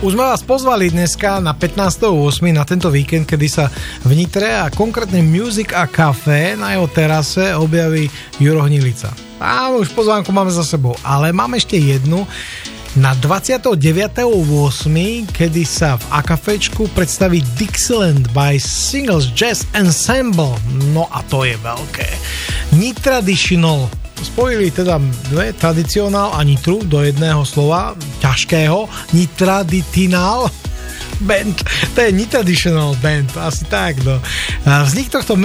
Už sme vás pozvali dneska na 15.8. na tento víkend, kedy sa v Nitre a konkrétne Music a Café na jeho terase objaví Juro Hnilica. A už pozvánku máme za sebou, ale máme ešte jednu na 29.8., kedy sa v A-Cafečku predstaví Dixieland by Singles Jazz Ensemble. No a to je veľké. Nitraditional. Spojili teda dve, tradicionál a nitru do jedného slova, ťažkého, nitraditinál band, to je nitraditional band, asi tak, no. Vznik tohto